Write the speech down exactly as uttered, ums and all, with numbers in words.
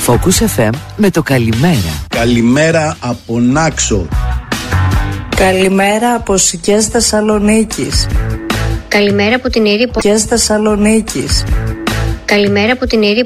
Focus εφ εμ με το καλημέρα. Καλημέρα από Νάξο. Καλημέρα από Σικές Θεσσαλονίκης. Καλημέρα από την Ιερή Σικές Θεσσαλονίκης. Καλημέρα από την Ιερή